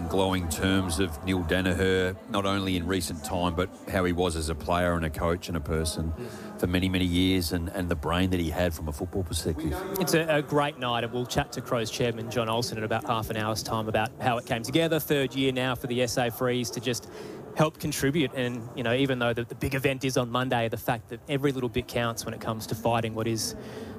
glowing terms of Neil Danaher, not only in recent time, but how he was as a player and a coach and a person for many, many years, and the brain that he had from a football perspective. It's a great night, and we'll chat to Crows chairman John Olsen in about half an hour's time about how it came together. Third year now for the SA Freeze to just help contribute. And, you know, even though the big event is on Monday, the fact that every little bit counts when it comes to fighting what is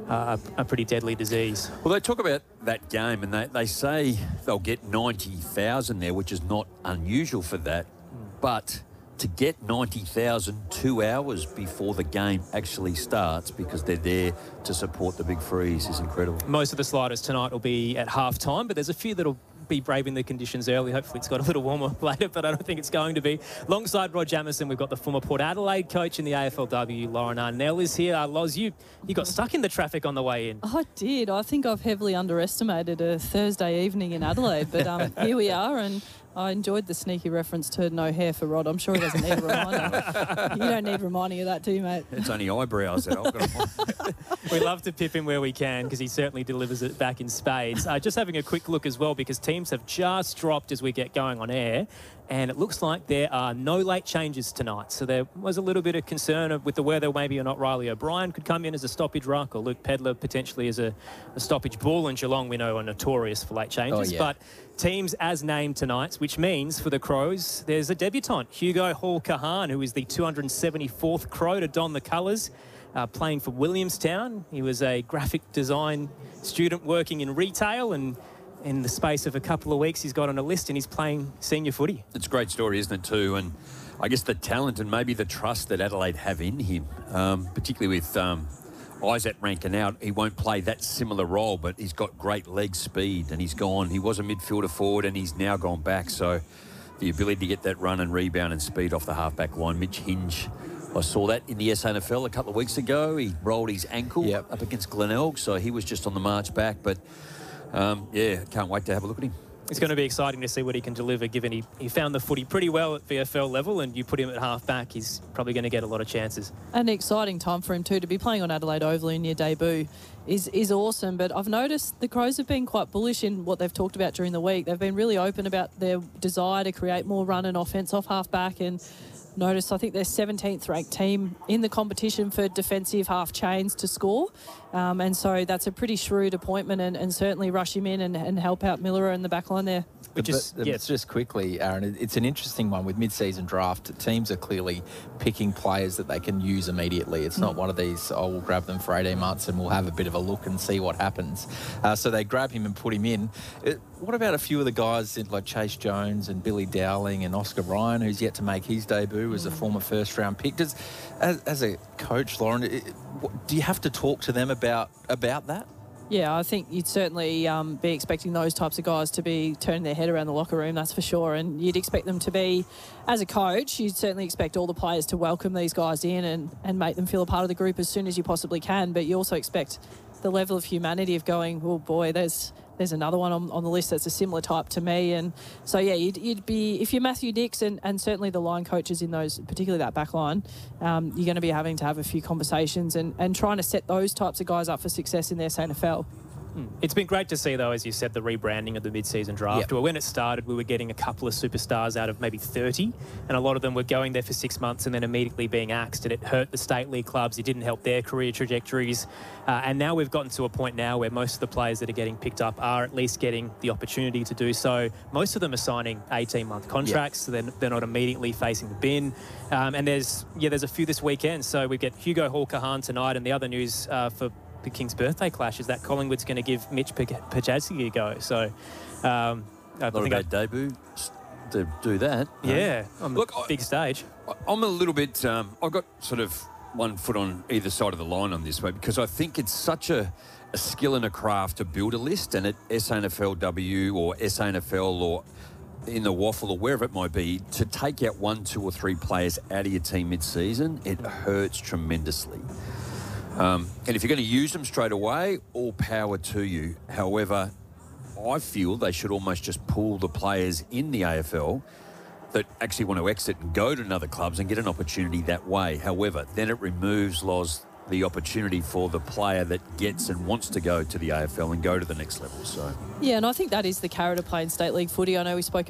a pretty deadly disease. Well, they talk about that game, and they say they'll get 90,000 there, which is not unusual for that. But to get 90,000 2 hours before the game actually starts, because they're there to support the big freeze, is incredible. Most of the sliders tonight will be at half-time, but there's a few that'll be braving the conditions early. Hopefully it's got a little warmer later, but I don't think it's going to be. Alongside Rod Jamieson, we've got the former Port Adelaide coach in the AFLW, Lauren Arnell, is here. Loz, you got stuck in the traffic on the way in. I did. I think I've heavily underestimated a Thursday evening in Adelaide, but here we are, and I enjoyed the sneaky reference to no hair for Rod. I'm sure he doesn't need a reminder. You don't need reminding of that, do you, mate? It's only eyebrows that I've got. We love to pip him where we can because he certainly delivers it back in spades. Just having a quick look as well, because teams have just dropped as we get going on air, and it looks like there are no late changes tonight. So there was a little bit of concern with the weather, maybe or not Riley O'Brien could come in as a stoppage ruck, or Luke Pedler potentially as a stoppage bull, and Geelong we know are notorious for late changes. Oh, yeah. But teams as named tonight, which means for the Crows, there's a debutant, Hugo Hall-Kahan, who is the 274th Crow to don the colours, playing for Williamstown. He was a graphic design student working in retail, and in the space of a couple of weeks, he's got on a list and he's playing senior footy. It's a great story, isn't it, too? And I guess the talent and maybe the trust that Adelaide have in him, particularly with Isaac Rankin out, he won't play that similar role, but he's got great leg speed, and he was a midfielder forward, and he's now gone back. So the ability to get that run and rebound and speed off the halfback line. Mitch Hinge, I saw that in the SANFL a couple of weeks ago. He rolled his ankle up against Glenelg, so he was just on the march back. But, can't wait to have a look at him. It's going to be exciting to see what he can deliver, given he found the footy pretty well at VFL level, and you put him at half-back, he's probably going to get a lot of chances. An exciting time for him too, to be playing on Adelaide Oval in your debut is awesome. But I've noticed the Crows have been quite bullish in what they've talked about during the week. They've been really open about their desire to create more run and offence off half-back, and notice I think they're 17th ranked team in the competition for defensive half chains to score, and so that's a pretty shrewd appointment, and certainly rush him in and help out Miller in the back line there. Just quickly, Aaron, it's an interesting one with mid-season draft. Teams are clearly picking players that they can use immediately. It's not one of these, we'll grab them for 18 months and we'll have a bit of a look and see what happens. So they grab him and put him in. What about a few of the guys like Chase Jones and Billy Dowling and Oscar Ryan, who's yet to make his debut as a former first-round pick? As a coach, Lauren, do you have to talk to them about that? Yeah, I think you'd certainly be expecting those types of guys to be turning their head around the locker room, that's for sure. And you'd expect them to be, as a coach, you'd certainly expect all the players to welcome these guys in and make them feel a part of the group as soon as you possibly can. But you also expect the level of humanity of going, oh boy, there's another one on the list that's a similar type to me. And so, yeah, you'd be, if you're Matthew Dix and certainly the line coaches in those, particularly that back line, you're going to be having to have a few conversations and trying to set those types of guys up for success in their SANFL. It's been great to see, though, as you said, the rebranding of the mid-season draft. Well, when it started, we were getting a couple of superstars out of maybe 30, and a lot of them were going there for 6 months and then immediately being axed, and it hurt the state league clubs. It didn't help their career trajectories. And now we've gotten to a point now where most of the players that are getting picked up are at least getting the opportunity to do so. Most of them are signing 18-month contracts, so they're not immediately facing the bin. And there's a few this weekend. So we get Hugo Hall-Kahan tonight, and the other news for the King's birthday clash is that Collingwood's going to give Mitch Pajazzi a go. So I think I debut to do that. Yeah, on the big stage. I'm a little bit. I've got sort of one foot on either side of the line on this way, because I think it's such a skill and a craft to build a list, and at SANFLW or SANFL or in the waffle or wherever it might be, to take out 1, 2 or 3 players out of your team mid-season, it hurts tremendously. And if you're going to use them straight away, all power to you. However, I feel they should almost just pull the players in the AFL that actually want to exit and go to another clubs and get an opportunity that way. However, then it removes, the opportunity for the player that gets and wants to go to the AFL and go to the next level. So yeah, and I think that is the carrot of playing state league footy. I know we spoke